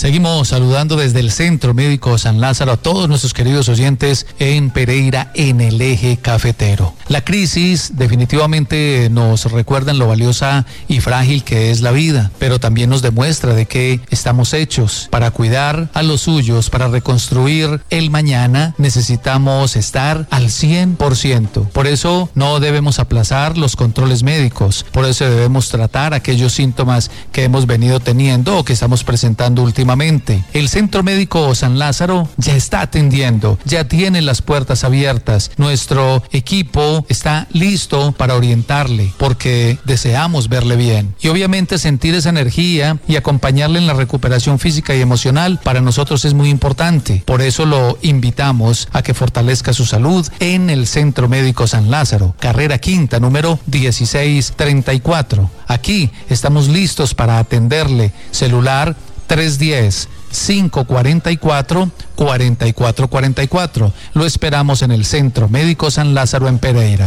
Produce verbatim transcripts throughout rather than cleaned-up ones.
Seguimos saludando desde el Centro Médico San Lázaro a todos nuestros queridos oyentes en Pereira, en el eje cafetero. La crisis definitivamente nos recuerda en lo valiosa y frágil que es la vida, pero también nos demuestra de que estamos hechos para cuidar a los suyos, para reconstruir el mañana. Necesitamos estar al cien por ciento. Por eso no debemos aplazar los controles médicos, por eso debemos tratar aquellos síntomas que hemos venido teniendo o que estamos presentando últimamente. El Centro Médico San Lázaro ya está atendiendo, ya tiene las puertas abiertas. Nuestro equipo está listo para orientarle porque deseamos verle bien. Y obviamente sentir esa energía y acompañarle en la recuperación física y emocional para nosotros es muy importante. Por eso lo invitamos a que fortalezca su salud en el Centro Médico San Lázaro, carrera quinta, número dieciséis treinta y cuatro. Aquí estamos listos para atenderle. Celular tres uno cero, cinco cuatro cuatro, cuatro cuatro cuatro cuatro. Lo esperamos en el Centro Médico San Lázaro en Pereira.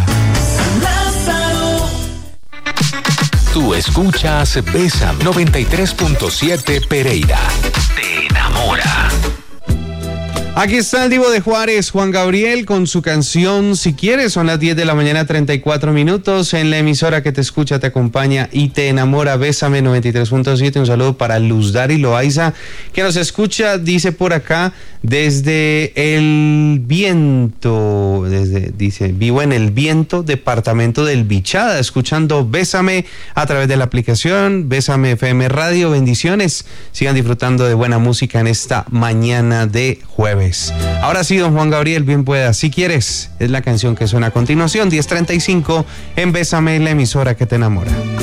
Tú escuchas Bésame noventa y tres punto siete Pereira. Te enamora. Aquí está el Divo de Juárez, Juan Gabriel, con su canción Si Quieres. Son las diez de la mañana, treinta y cuatro minutos. En la emisora que te escucha, te acompaña y te enamora, Bésame noventa y tres punto siete. Un saludo para Luz Dari Loaiza, que nos escucha, dice por acá, desde el viento, desde, dice, vivo en el viento, departamento del Bichada, escuchando Bésame a través de la aplicación Bésame F M Radio. Bendiciones, sigan disfrutando de buena música en esta mañana de jueves. Ahora sí, don Juan Gabriel, bien pueda. Si Quieres, es la canción que suena a continuación, diez treinta y cinco, en Bésame, la emisora que te enamora.